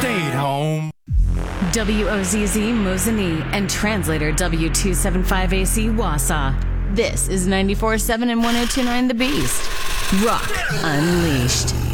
stayed home. WOZZ Mosinee and translator W275AC Wausau. This is 94.7 and 102.9 The Beast. Rock Unleashed.